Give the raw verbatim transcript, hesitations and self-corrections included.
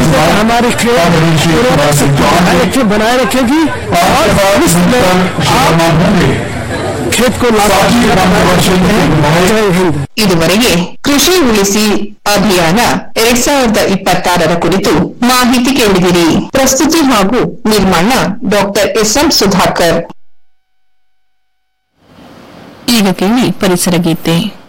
हमारे खेत बनाए रखेगी और खेत को ಇದುವರೆಗೆ ಕೃಷಿ ಉಳಿಸಿ ಅಭಿಯಾನ ಎರಡ್ ಸಾವಿರದ ಇಪ್ಪತ್ತಾರರ ಕುರಿತು ಮಾಹಿತಿ ಕೇಳಿದಿರಿ. ಪ್ರಸ್ತುತಿ ಹಾಗೂ ನಿರ್ಮಾಣ ಡಾಕ್ಟರ್ ಎಸ್ ಎಂ ಸುಧಾಕರ್. ಈಗ ಕೇಳಿ ಪರಿಸರ ಗೀತೆ.